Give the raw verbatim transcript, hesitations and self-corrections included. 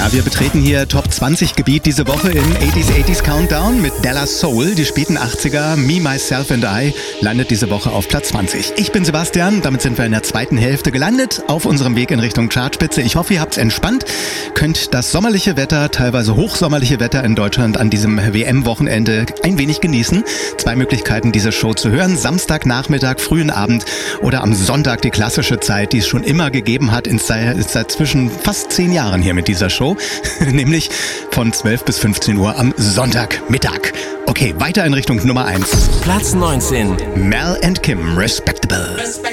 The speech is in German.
Ja, wir betreten hier Top zwanzig Gebiet diese Woche im achtziger achtziger Countdown mit Della Soul. Die späten achtziger, Me, Myself and I, landet diese Woche auf Platz zwanzig. Ich bin Sebastian, damit sind wir in der zweiten Hälfte gelandet auf unserem Weg in Richtung Chartspitze. Ich hoffe, ihr habt's entspannt, könnt das sommerliche Wetter, teilweise hochsommerliche Wetter in Deutschland an diesem W M-Wochenende ein wenig genießen. Zwei Möglichkeiten, diese Show zu hören: Samstagnachmittag, frühen Abend oder am Sonntag die klassische Zeit, die es schon immer gegeben hat, in seit, seit zwischen fast zehn Jahren hier mit dieser Show, nämlich von zwölf bis fünfzehn Uhr am Sonntagmittag. Okay, weiter in Richtung Nummer eins. Platz neunzehn. Mel and Kim, Respectable.